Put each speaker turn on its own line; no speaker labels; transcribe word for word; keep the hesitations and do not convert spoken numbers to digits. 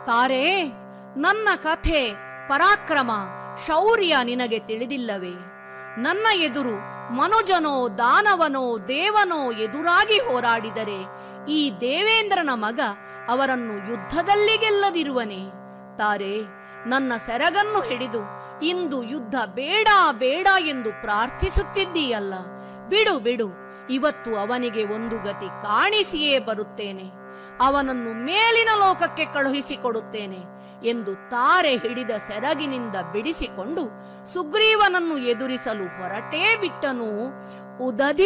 ತಾರೆ, ನನ್ನ ಕಥೆ, ಪರಾಕ್ರಮ, ಶೌರ್ಯ ನಿನಗೆ ತಿಳಿದಿಲ್ಲವೇ? ನನ್ನ ಎದುರು ಮನುಜನೋ ದಾನವನೋ ದೇವನೋ ಎದುರಾಗಿ ಹೋರಾಡಿದರೆ ಈ ದೇವೇಂದ್ರನ ಮಗ ಅವರನ್ನು ಯುದ್ಧದಲ್ಲಿ ಗೆಲ್ಲದಿರುವನೆ? ತಾರೆ, ನನ್ನ ಸೆರಗನ್ನು ಹಿಡಿದು ಇಂದು ಯುದ್ಧ ಬೇಡ ಬೇಡ ಎಂದು ಪ್ರಾರ್ಥಿಸುತ್ತಿದ್ದೀಯಲ್ಲ. ಬಿಡು ಬಿಡು, ಇವತ್ತು ಅವನಿಗೆ ಒಂದು ಗತಿ ಕಾಣಿಸಿಯೇ ಬರುತ್ತೇನೆ. ಅವನನ್ನು ಮೇಲಿನ ಲೋಕಕ್ಕೆ ಕಳುಹಿಸಿಕೊಡುತ್ತೇನೆ ಎಂದು ತಾರೆ ಹಿಡಿದ ಸೆರಗಿನಿಂದ ಬಿಡಿಸಿಕೊಂಡು ಸುಗ್ರೀವನನ್ನು ಎದುರಿಸಲು ಹೊರಟೇ ಬಿಟ್ಟನು. ಉದದಿ